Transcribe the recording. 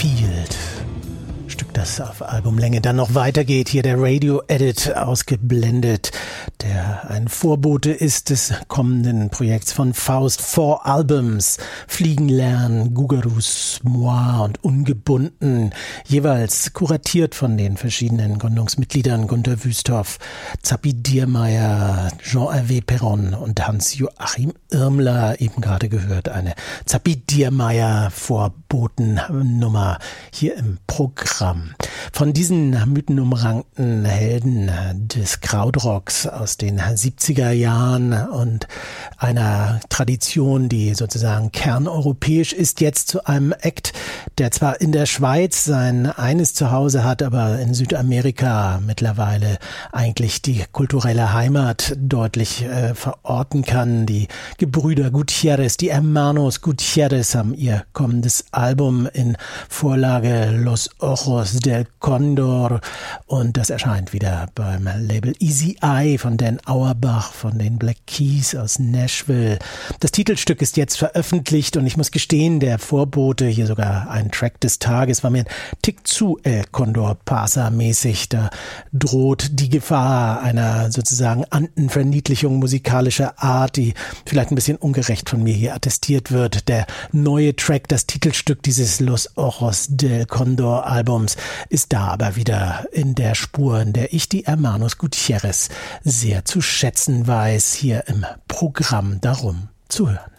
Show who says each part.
Speaker 1: Field. Stück, das auf Albumlänge dann noch weitergeht. Hier der Radio-Edit ausgeblendet, der ein Vorbote ist des kommenden Projekts von Faust. 4 Albums, Fliegen lernen, Gugarus, Moi und Ungebunden, jeweils kuratiert von den verschiedenen Gründungsmitgliedern Gunter Wüsthoff, Zappi Diermeier, Jean-Hervé Perron und Hans-Joachim Irmler, eben gerade gehört, eine Zappi Diermeier Vorbotennummer hier im Programm. Von diesen mythenumrankten Helden des Krautrocks aus den 70er Jahren und einer Tradition, die sozusagen kerneuropäisch ist, jetzt zu einem Act, der zwar in der Schweiz sein eines Zuhause hat, aber in Südamerika mittlerweile eigentlich die kulturelle Heimat deutlich verorten kann. Die Gebrüder Gutierrez, die Hermanos Gutierrez haben ihr kommendes Album in Vorlage Los Ojos del Condor und das erscheint wieder beim Label Easy Eye von Dan Auerbach von den Black Keys aus Nashville. Das Titelstück ist jetzt veröffentlicht und ich muss gestehen, der Vorbote, hier sogar ein Track des Tages, war mir ein Tick zu El Condor Pasa mäßig. Da droht die Gefahr einer sozusagen Antenverniedlichung musikalischer Art, die vielleicht ein bisschen ungerecht von mir hier attestiert wird. Der neue Track, das Titelstück dieses Los Ojos del Condor Albums, ist da aber wieder in der Spur, in der ich die Hermanos Gutierrez sehr zu schätzen weiß, hier im Programm darum zu hören.